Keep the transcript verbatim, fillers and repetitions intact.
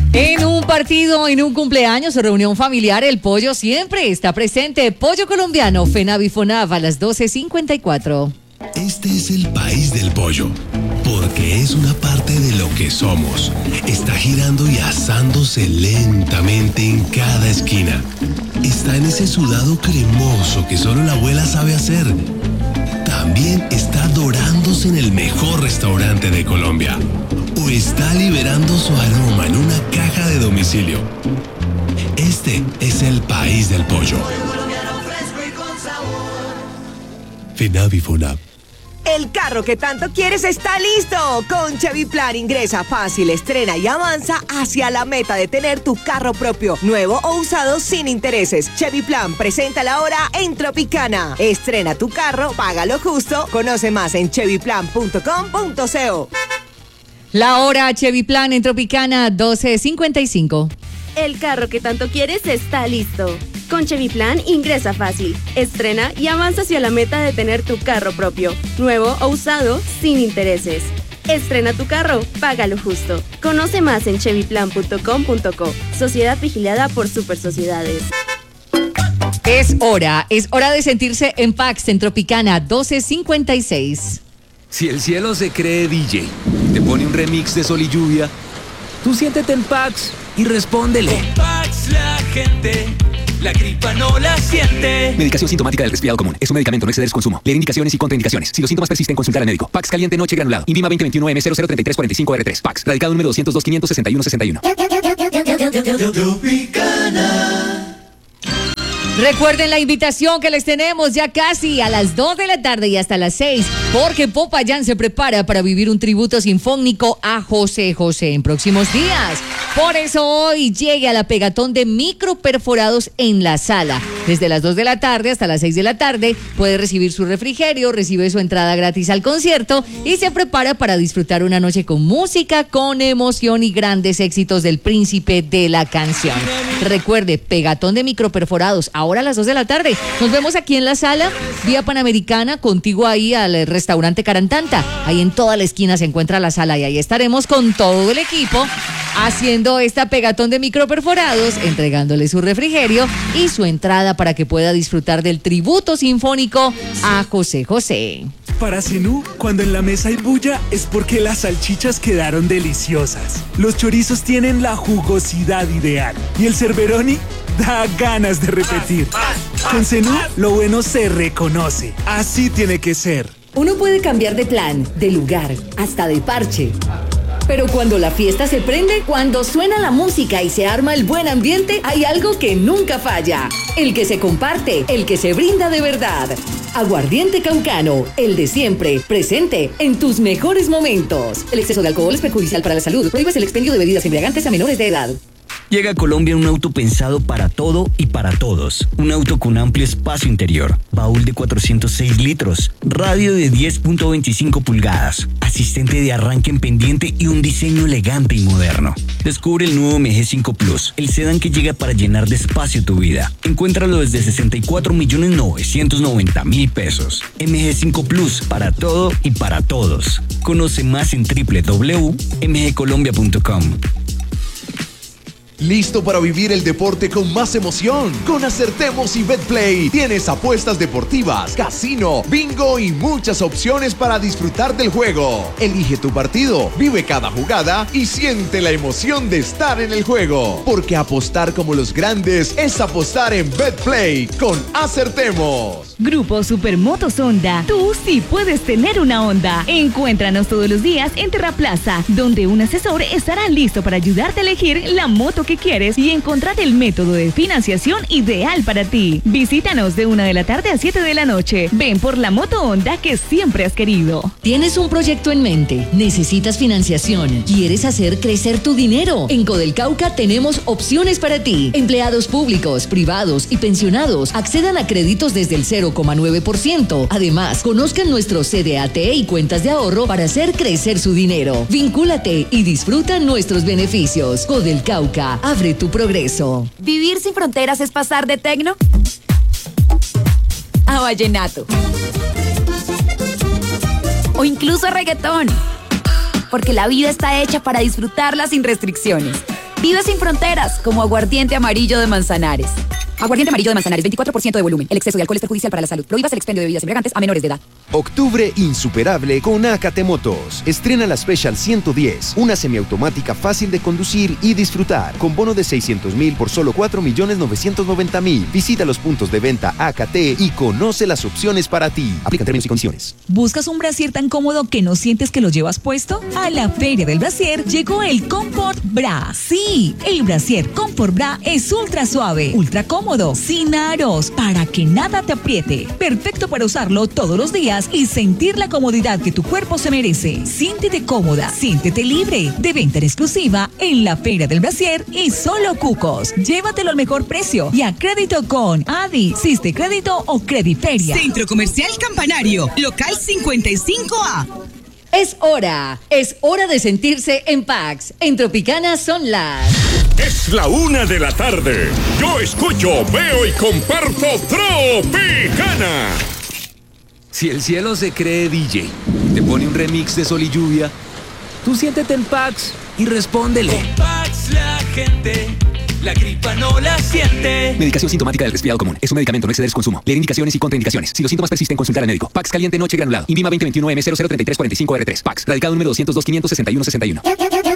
En un partido, en un cumpleaños o reunión familiar, el pollo siempre está presente. Pollo colombiano, FENAV y FONAV a las doce cincuenta y cuatro. Este es el país del pollo, porque es una parte de lo que somos. Está girando y asándose lentamente en cada esquina. Está en ese sudado cremoso que solo la abuela sabe hacer. También está dorándose en el mejor restaurante de Colombia. O está liberando su aroma en una caja de domicilio. Este es el país del pollo. FENAV y FONAV. El carro que tanto quieres está listo. Con Chevy Plan ingresa fácil, estrena y avanza hacia la meta de tener tu carro propio, nuevo o usado sin intereses. Chevy Plan presenta la hora en Tropicana. Estrena tu carro, págalo justo. Conoce más en chevy plan punto com punto co. La hora Chevy Plan en Tropicana, doce cincuenta y cinco. El carro que tanto quieres está listo. Con Chevy Plan ingresa fácil, estrena y avanza hacia la meta de tener tu carro propio, nuevo o usado, sin intereses. Estrena tu carro, págalo justo. Conoce más en chevy plan punto com punto co. Sociedad vigilada por Super Sociedades. Es hora, es hora de sentirse en Pax en Tropicana, doce cincuenta y seis. Si el cielo se cree D J, te pone un remix de Sol y Lluvia, tú siéntete en Pax y respóndele. Con Pax la gente, la gripa no la siente. Medicación sintomática del resfriado común. Es un medicamento, no exceder su consumo. Leer indicaciones y contraindicaciones. Si los síntomas persisten, consultar al médico. Pax caliente noche granulado. Invima veinte veintiuno M cero cero treinta y tres cuarenta y cinco R tres. Pax. Radicado número doscientos dos quinientos sesenta y uno sesenta y uno. Recuerden la invitación que les tenemos ya casi a las dos de la tarde y hasta las seis, porque Popayán se prepara para vivir un tributo sinfónico a José José en próximos días. Por eso hoy llegue a la pegatón de microperforados en la sala. Desde las dos de la tarde hasta las seis de la tarde puede recibir su refrigerio, recibe su entrada gratis al concierto y se prepara para disfrutar una noche con música, con emoción y grandes éxitos del príncipe de la canción. Recuerde, pegatón de microperforados, ahora a las dos de la tarde. Nos vemos aquí en la sala, vía Panamericana, contigo ahí al restaurante Carantanta. Ahí en toda la esquina se encuentra la sala y ahí estaremos con todo el equipo haciendo esta pegatón de microperforados, entregándole su refrigerio y su entrada para que pueda disfrutar del tributo sinfónico a José José. Para Zenú, cuando en la mesa hay bulla es porque las salchichas quedaron deliciosas. Los chorizos tienen la jugosidad ideal y el cerberoni da ganas de repetir. Con Zenú, lo bueno se reconoce. Así tiene que ser. Uno puede cambiar de plan, de lugar, hasta de parche. Pero cuando la fiesta se prende, cuando suena la música y se arma el buen ambiente, hay algo que nunca falla. El que se comparte, el que se brinda de verdad. Aguardiente Caucano, el de siempre, presente en tus mejores momentos. El exceso de alcohol es perjudicial para la salud. Prohíbes el expendio de bebidas embriagantes a menores de edad. Llega a Colombia un auto pensado para todo y para todos. Un auto con amplio espacio interior, baúl de cuatrocientos seis litros, radio de diez punto veinticinco pulgadas, asistente de arranque en pendiente y un diseño elegante y moderno. Descubre el nuevo M G cinco Plus, el sedán que llega para llenar de espacio tu vida. Encuéntralo desde sesenta y cuatro millones novecientos noventa mil pesos. M G cinco Plus, para todo y para todos. Conoce más en doble u doble u doble u punto m g colombia punto com. ¿Listo para vivir el deporte con más emoción? Con Acertemos y Betplay tienes apuestas deportivas, casino, bingo y muchas opciones para disfrutar del juego. Elige tu partido, vive cada jugada y siente la emoción de estar en el juego. Porque apostar como los grandes es apostar en Betplay con Acertemos. Grupo Supermotos Honda. Tú sí puedes tener una Honda. Encuéntranos todos los días en Terraplaza, donde un asesor estará listo para ayudarte a elegir la moto que quieres y encontrar el método de financiación ideal para ti. Visítanos de una de la tarde a siete de la noche. Ven por la moto Honda que siempre has querido. ¿Tienes un proyecto en mente? ¿Necesitas financiación? ¿Quieres hacer crecer tu dinero? En Codelcauca tenemos opciones para ti. Empleados públicos, privados y pensionados accedan a créditos desde el cero coma nueve por ciento. Además, conozcan nuestros C D A T y cuentas de ahorro para hacer crecer su dinero. Vincúlate y disfruta nuestros beneficios. Codelcauca, abre tu progreso. ¿Vivir sin fronteras es pasar de tecno a vallenato? O incluso reggaetón. Porque la vida está hecha para disfrutarla sin restricciones. Vive sin fronteras, como aguardiente amarillo de Manzanares. Aguardiente amarillo de Manzanares, veinticuatro por ciento de volumen. El exceso de alcohol es perjudicial para la salud. Prohíbas el expendio de bebidas embriagantes a menores de edad. Octubre insuperable con A K T Motos. Estrena la Special ciento diez, una semiautomática fácil de conducir y disfrutar, con bono de seiscientos mil por solo cuatro millones novecientos noventa mil. Visita los puntos de venta A K T y conoce las opciones para ti. Aplican términos y condiciones. ¿Buscas un brasier tan cómodo que no sientes que lo llevas puesto? A la Feria del Brasier llegó el Comfort Bra. Sí, el brasier Comfort Bra es ultra suave, ultra cómodo, sin aros, para que nada te apriete. Perfecto para usarlo todos los días y sentir la comodidad que tu cuerpo se merece. Siéntete cómoda, siéntete libre. De venta en exclusiva en la Feria del Brasier y solo Cucos. Llévatelo al mejor precio y a crédito con Adi, Siste Crédito o Crediferia. Centro Comercial Campanario, local cincuenta y cinco A. Es hora, es hora de sentirse en Pax. En Tropicana son las... Es la una de la tarde. Yo escucho, veo y comparto Tropicana. Si el cielo se cree D J, te pone un remix de Sol y Lluvia, tú siéntete en Pax y respóndele. Con Pax la gente, la gripa no la siente. Medicación sintomática del resfriado común. Es un medicamento, no exceder su consumo. Leer indicaciones y contraindicaciones. Si los síntomas persisten, consultar al médico. Pax caliente noche granulado. INVIMA veinte veintiuno M cero cero tres tres cuatro cinco R tres. Pax. Radicado número doscientos dos, quinientos sesenta y uno, sesenta y uno.